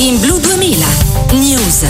In Blu 2000 News.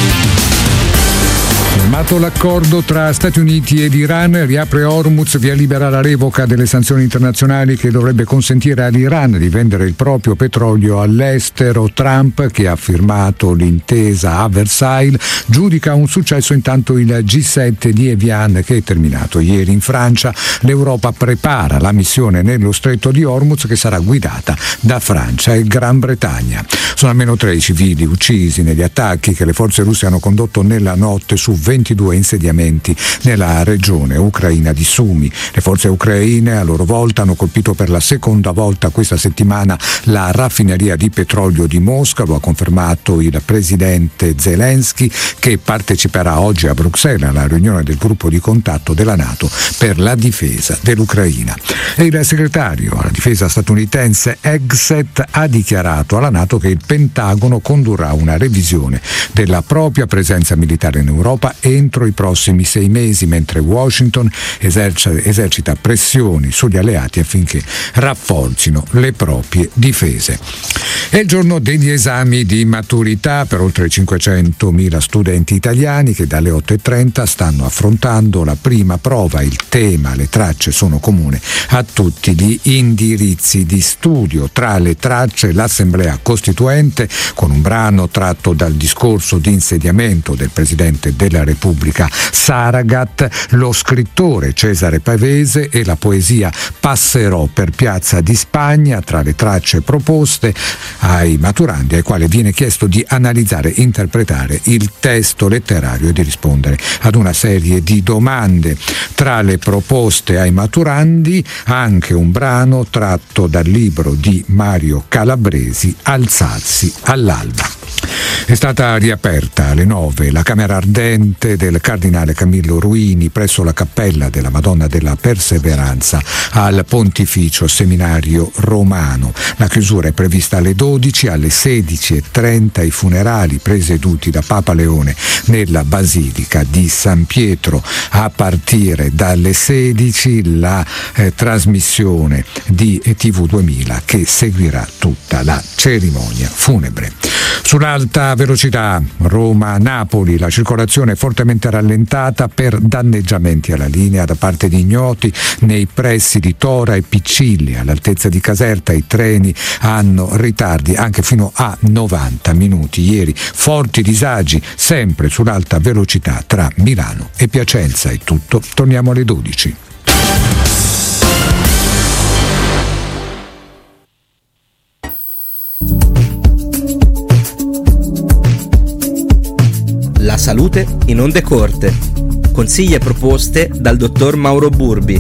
Firmato l'accordo tra Stati Uniti ed Iran, riapre Hormuz, via libera la revoca delle sanzioni internazionali che dovrebbe consentire all'Iran di vendere il proprio petrolio all'estero. Trump, che ha firmato l'intesa a Versailles, giudica un successo intanto il G7 di Evian che è terminato ieri in Francia. L'Europa prepara la missione nello stretto di Hormuz che sarà guidata da Francia e Gran Bretagna. Sono almeno 3 i civili uccisi negli attacchi che le forze russe hanno condotto nella notte su 22 insediamenti nella regione ucraina di Sumy. Le forze ucraine a loro volta hanno colpito per la seconda volta questa settimana la raffineria di petrolio di Mosca, lo ha confermato il presidente Zelensky, che parteciperà oggi a Bruxelles alla riunione del gruppo di contatto della NATO per la difesa dell'Ucraina. E il segretario alla difesa statunitense Hegseth ha dichiarato alla NATO che il Pentagono condurrà una revisione della propria presenza militare in Europa entro i prossimi 6 mesi, mentre Washington esercita pressioni sugli alleati affinché rafforzino le proprie difese. È il giorno degli esami di maturità per oltre 500.000 studenti italiani che dalle 8:30 stanno affrontando la prima prova. Il tema, le tracce sono comuni a tutti gli indirizzi di studio. Tra le tracce l'Assemblea Costituente con un brano tratto dal discorso di insediamento del Presidente della Repubblica Saragat, lo scrittore Cesare Pavese e la poesia Passerò per Piazza di Spagna tra le tracce proposte ai maturandi, ai quali viene chiesto di analizzare e interpretare il testo letterario e di rispondere ad una serie di domande. Tra le proposte ai maturandi anche un brano tratto dal libro di Mario Calabresi Alzarsi all'alba. È stata riaperta alle 9 la camera ardente del cardinale Camillo Ruini presso la cappella della Madonna della Perseveranza al Pontificio Seminario Romano. La chiusura è prevista alle 12, alle 16:30 i funerali presieduti da Papa Leone nella Basilica di San Pietro. A partire dalle 16 la trasmissione di TV 2000 che seguirà tutta la cerimonia funebre. Sull'alta velocità Roma-Napoli la circolazione è fortemente rallentata per danneggiamenti alla linea da parte di ignoti nei pressi di Tora e Piccilli. All'altezza di Caserta i treni hanno ritardi anche fino a 90 minuti. Ieri forti disagi sempre sull'alta velocità tra Milano e Piacenza. È tutto, torniamo alle 12. La salute in onde corte. Consigli e proposte dal dottor Mauro Burbi.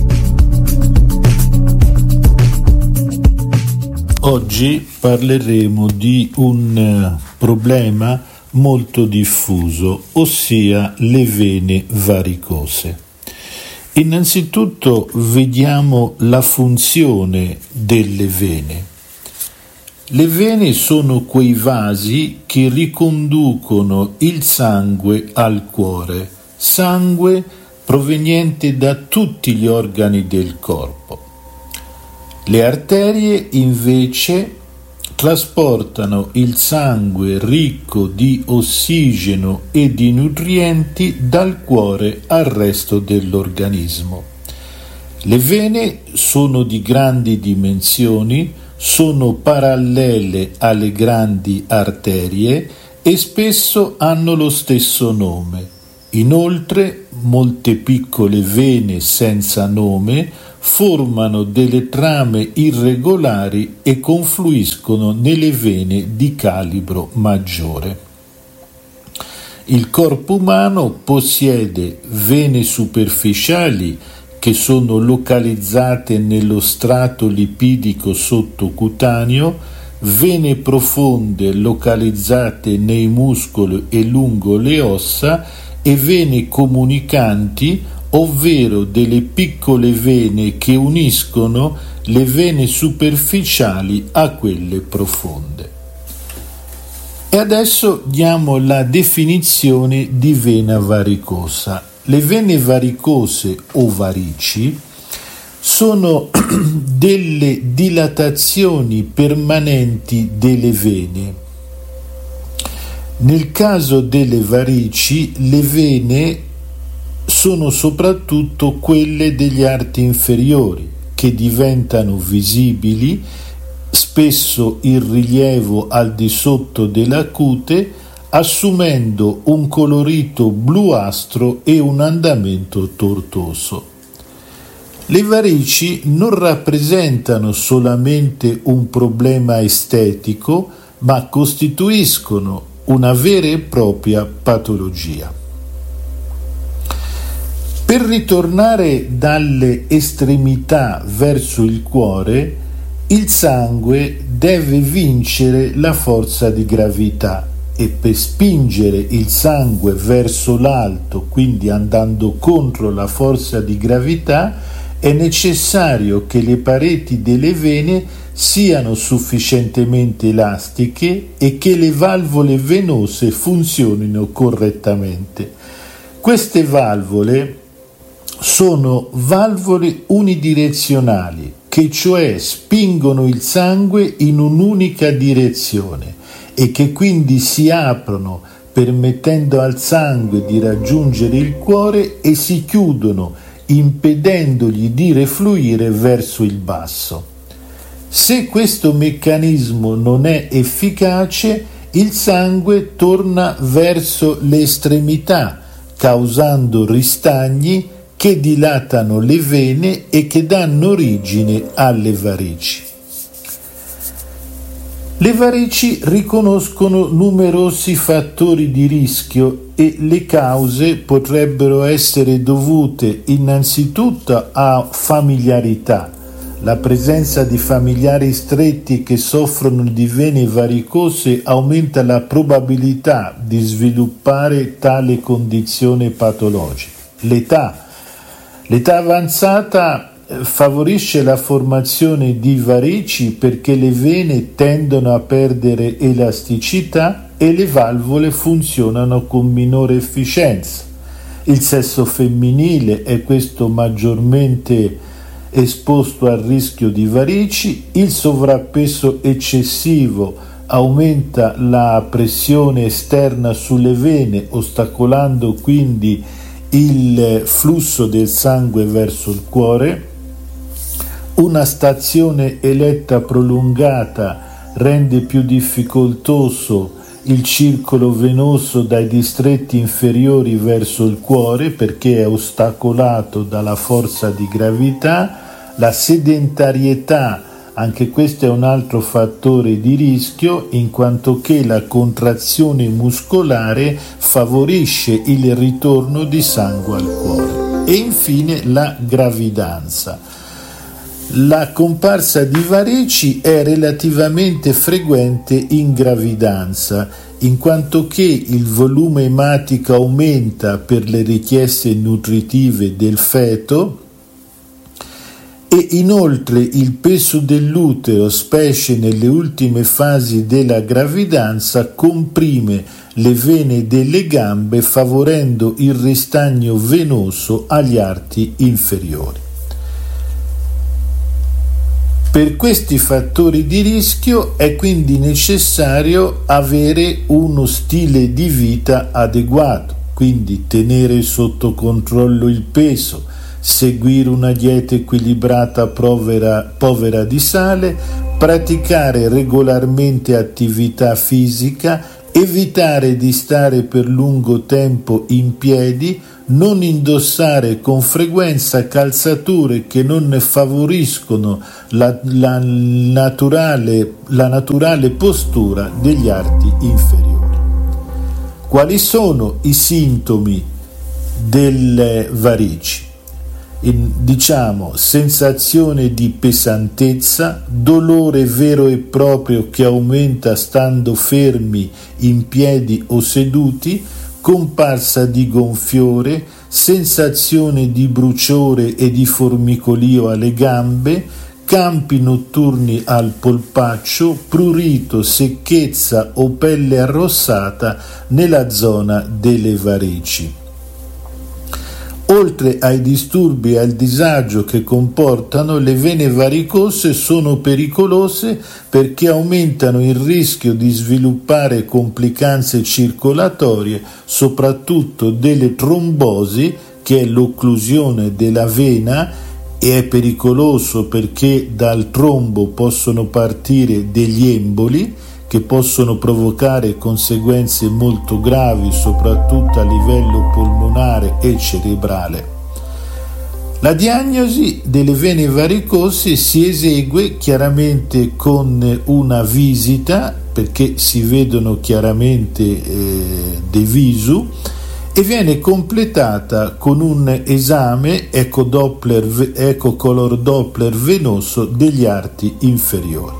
Oggi parleremo di un problema molto diffuso, ossia le vene varicose. Innanzitutto vediamo la funzione delle vene. Le vene sono quei vasi che riconducono il sangue al cuore, sangue proveniente da tutti gli organi del corpo. Le arterie invece trasportano il sangue ricco di ossigeno e di nutrienti dal cuore al resto dell'organismo. Le vene sono di grandi dimensioni, sono parallele alle grandi arterie e spesso hanno lo stesso nome. Inoltre, molte piccole vene senza nome formano delle trame irregolari e confluiscono nelle vene di calibro maggiore. Il corpo umano possiede vene superficiali che sono localizzate nello strato lipidico sottocutaneo, vene profonde localizzate nei muscoli e lungo le ossa e vene comunicanti, ovvero delle piccole vene che uniscono le vene superficiali a quelle profonde. E adesso diamo la definizione di vena varicosa. Le vene varicose o varici sono delle dilatazioni permanenti delle vene Nel caso delle varici, le vene sono soprattutto quelle degli arti inferiori, che diventano visibili, spesso in rilievo al di sotto della cute, assumendo un colorito bluastro e un andamento tortuoso. Le varici non rappresentano solamente un problema estetico, ma costituiscono una vera e propria patologia. Per ritornare dalle estremità verso il cuore, il sangue deve vincere la forza di gravità e per spingere il sangue verso l'alto, quindi andando contro la forza di gravità, è necessario che le pareti delle vene siano sufficientemente elastiche e che le valvole venose funzionino correttamente. Queste valvole sono valvole unidirezionali, che cioè spingono il sangue in un'unica direzione e che quindi si aprono permettendo al sangue di raggiungere il cuore e si chiudono impedendogli di refluire verso il basso. Se questo meccanismo non è efficace, il sangue torna verso le estremità, causando ristagni che dilatano le vene e che danno origine alle varici. Le varici riconoscono numerosi fattori di rischio e le cause potrebbero essere dovute innanzitutto a familiarità. La presenza di familiari stretti che soffrono di vene varicose aumenta la probabilità di sviluppare tale condizione patologica. L'età avanzata favorisce la formazione di varici perché le vene tendono a perdere elasticità e le valvole funzionano con minore efficienza. Il sesso femminile è questo maggiormente esposto al rischio di varici, il sovrappeso eccessivo aumenta la pressione esterna sulle vene, ostacolando quindi il flusso del sangue verso il cuore. Una stazione eletta prolungata rende più difficoltoso il circolo venoso dai distretti inferiori verso il cuore perché è ostacolato dalla forza di gravità. La sedentarietà, anche questo è un altro fattore di rischio, in quanto che la contrazione muscolare favorisce il ritorno di sangue al cuore. E infine la gravidanza. La comparsa di varici è relativamente frequente in gravidanza, in quanto che il volume ematico aumenta per le richieste nutritive del feto e inoltre il peso dell'utero, specie nelle ultime fasi della gravidanza, comprime le vene delle gambe favorendo il ristagno venoso agli arti inferiori. Per questi fattori di rischio è quindi necessario avere uno stile di vita adeguato, quindi tenere sotto controllo il peso, seguire una dieta equilibrata povera di sale, praticare regolarmente attività fisica, evitare di stare per lungo tempo in piedi, non indossare con frequenza calzature che non favoriscono la naturale postura degli arti inferiori. Quali sono i sintomi delle varici? Sensazione di pesantezza, dolore vero e proprio che aumenta stando fermi in piedi o seduti, comparsa di gonfiore, sensazione di bruciore e di formicolio alle gambe, campi notturni al polpaccio, prurito, secchezza o pelle arrossata nella zona delle varici. Oltre ai disturbi e al disagio che comportano, le vene varicose sono pericolose perché aumentano il rischio di sviluppare complicanze circolatorie, soprattutto delle trombosi, che è l'occlusione della vena, e è pericoloso perché dal trombo possono partire degli emboli che possono provocare conseguenze molto gravi, soprattutto a livello polmonare e cerebrale. La diagnosi delle vene varicose si esegue chiaramente con una visita, perché si vedono chiaramente dei visu, e viene completata con un esame ecocolor Doppler venoso degli arti inferiori.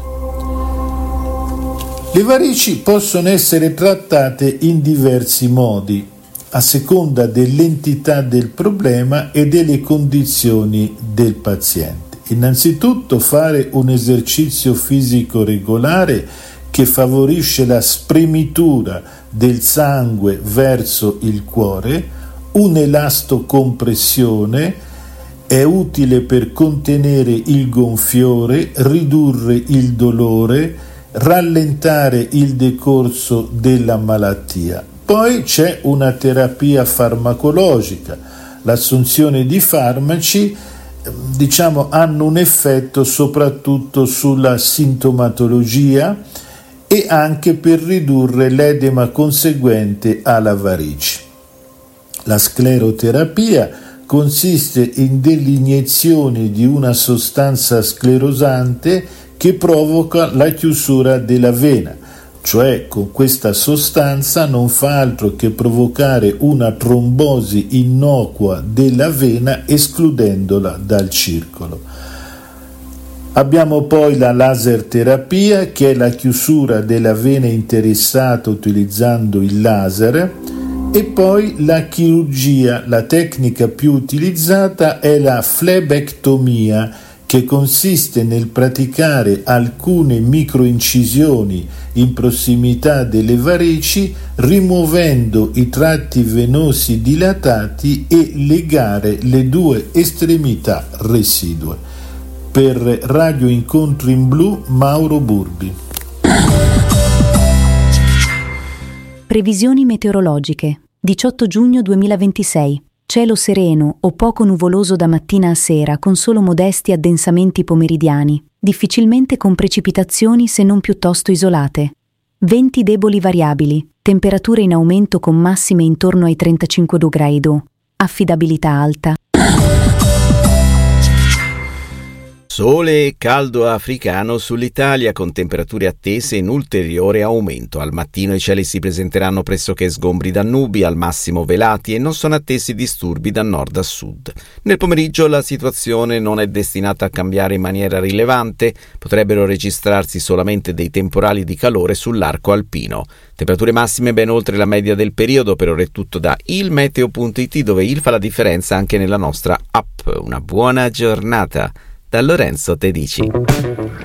Le varici possono essere trattate in diversi modi, a seconda dell'entità del problema e delle condizioni del paziente. Innanzitutto fare un esercizio fisico regolare che favorisce la spremitura del sangue verso il cuore, un'elastocompressione è utile per contenere il gonfiore, ridurre il dolore, rallentare il decorso della malattia. Poi c'è una terapia farmacologica. L'assunzione di farmaci hanno un effetto soprattutto sulla sintomatologia e anche per ridurre l'edema conseguente alla varice. La scleroterapia consiste in delle iniezioni di una sostanza sclerosante che provoca la chiusura della vena, cioè con questa sostanza non fa altro che provocare una trombosi innocua della vena escludendola dal circolo. Abbiamo poi la laser terapia, che è la chiusura della vena interessata utilizzando il laser, e poi la chirurgia. La tecnica più utilizzata è la flebectomia, che consiste nel praticare alcune microincisioni in prossimità delle varici, rimuovendo i tratti venosi dilatati e legare le due estremità residue. Per Radio Incontri in Blu, Mauro Burbi. Previsioni meteorologiche. 18 giugno 2026. Cielo sereno o poco nuvoloso da mattina a sera, con solo modesti addensamenti pomeridiani, difficilmente con precipitazioni se non piuttosto isolate. Venti deboli variabili, temperature in aumento con massime intorno ai 35 gradi. Affidabilità alta. Sole e caldo africano sull'Italia, con temperature attese in ulteriore aumento. Al mattino i cieli si presenteranno pressoché sgombri da nubi, al massimo velati, e non sono attesi disturbi da nord a sud. Nel pomeriggio la situazione non è destinata a cambiare in maniera rilevante, potrebbero registrarsi solamente dei temporali di calore sull'arco alpino. Temperature massime ben oltre la media del periodo. Per ora è tutto da ilmeteo.it, dove il fa la differenza anche nella nostra app. Una buona giornata da Lorenzo Tedici.